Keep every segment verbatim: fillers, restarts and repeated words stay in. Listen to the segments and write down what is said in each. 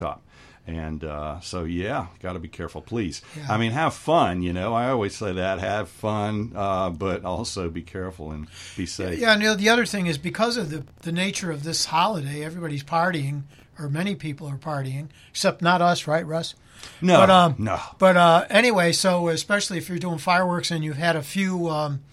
top. And uh, so, yeah, got to be careful, please. Yeah. I mean, have fun, you know. I always say that, have fun, uh, but also be careful and be safe. Yeah, and the other thing is because of the, the nature of this holiday, everybody's partying, or many people are partying, except not us, right, Russ? No, but, um, no. But uh, anyway, so especially if you're doing fireworks and you've had a few um,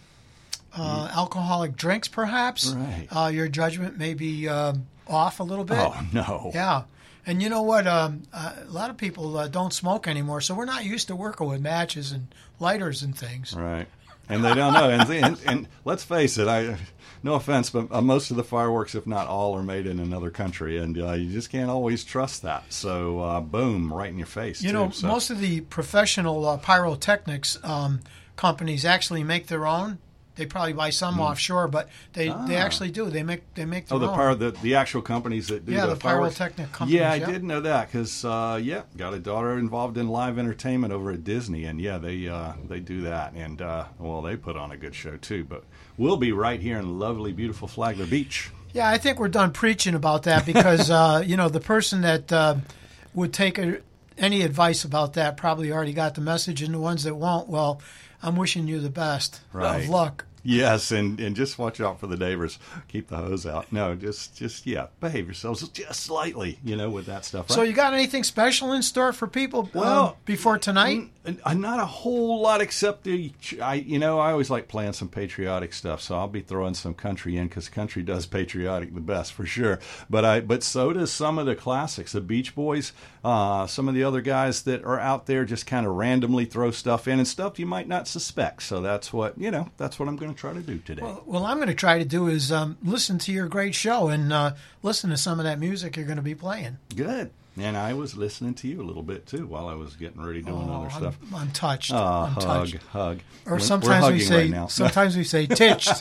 uh, alcoholic drinks, perhaps, right. uh, your judgment may be um, off a little bit. Oh, no. Yeah. And you know what? Um, uh, a lot of people uh, don't smoke anymore, so we're not used to working with matches and lighters and things. Right. And they don't know. And, and, and let's face it, I no offense, but uh, most of the fireworks, if not all, are made in another country, and uh, you just can't always trust that. So, uh, boom, right in your face. You too, know, so. most of the professional uh, pyrotechnics um, companies actually make their own. They probably buy some mm. offshore, but they, ah. they actually do. They make they make their oh, the own. pyro, the the actual companies that do yeah, the, the fireworks. pyrotechnic companies. Yeah, I yeah. did know that because uh, yeah, got a daughter involved in live entertainment over at Disney, and yeah, they uh, they do that, and uh, well, they put on a good show too. But we'll be right here in lovely, beautiful Flagler Beach. Yeah, I think we're done preaching about that because uh, you know the person that uh, would take a, any advice about that probably already got the message, and the ones that won't, well, I'm wishing you the best right. of luck. Yes, and, and just watch out for the neighbors. Keep the hose out. No, just, just yeah, behave yourselves just slightly, you know, with that stuff. Right? So you got anything special in store for people well, um, before tonight? N- n- not a whole lot except, the, I, you know, I always like playing some patriotic stuff, so I'll be throwing some country in because country does patriotic the best for sure. But I, but so does some of the classics, the Beach Boys, uh, some of the other guys that are out there just kind of randomly throw stuff in and stuff you might not suspect. So that's what, you know, that's what I'm going to try to do today. Well, well I'm going to try to do is um, listen to your great show and uh, listen to some of that music you're going to be playing. Good. And I was listening to you a little bit, too, while I was getting ready doing oh, other stuff. I'm, I'm touched. Oh, I'm hug, touched. hug. Or We're, sometimes we're we say, right now. sometimes we say, titched.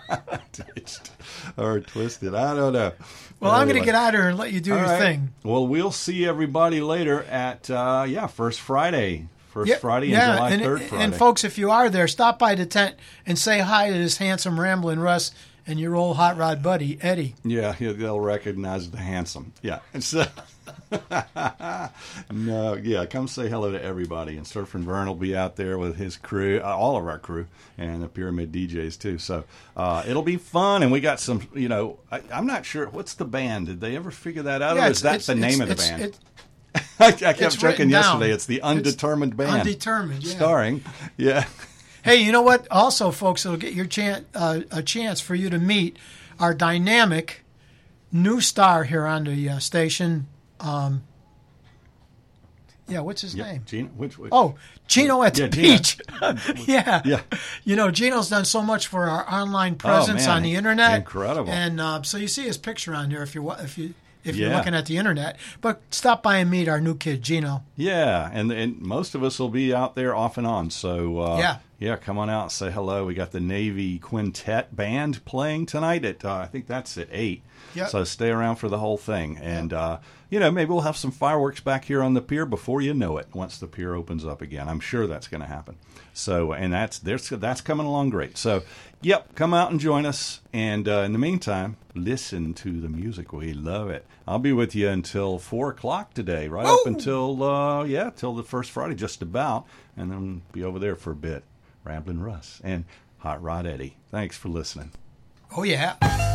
Titched. Or twisted. I don't know. Well, anyway. I'm going to get out of here and let you do All your right. thing. Well, we'll see everybody later at, uh, yeah, First Friday. First yeah, Friday yeah, and July and, third Friday. And, folks, if you are there, stop by the tent and say hi to this handsome Ramblin' Russ and your old hot rod buddy, Eddie. Yeah, they'll recognize the handsome. Yeah. So, no, yeah, come say hello to everybody. And Surfing Vern will be out there with his crew, uh, all of our crew, and the Pyramid D Js too. So uh, it'll be fun. And we got some, you know, I, I'm not sure. What's the band? Did they ever figure that out? Yeah, or is that the name of the it's, band? It's, I, I kept it's joking yesterday. down. It's the Undetermined it's Band. Undetermined, yeah. Starring, yeah. Hey, you know what? Also, folks, it'll get your chan- uh, a chance for you to meet our dynamic new star here on the uh, station. Um, yeah, what's his yeah, name? Gino, which, which? Oh, Gino at yeah, the beach. yeah. Yeah. You know, Gino's done so much for our online presence oh, man. on the internet. Incredible. And uh, so you see his picture on there if you're if you if you're Yeah. looking at the internet. But stop by and meet our new kid, Gino. Yeah, and and most of us will be out there off and on. So uh, yeah, yeah, come on out and say hello. We got the Navy Quintet Band playing tonight at uh, I think that's at eight. Yep. So stay around for the whole thing, and uh, you know maybe we'll have some fireworks back here on the pier before you know it. Once the pier opens up again, I'm sure that's going to happen. So and that's there's that's coming along great. So yep, come out and join us. And uh, in the meantime, listen to the music. We love it. I'll be with you until four o'clock today, right Woo! up until uh, yeah, till the first Friday, just about, and then be over there for a bit. Ramblin' Russ and Hot Rod Eddie. Thanks for listening. Oh yeah.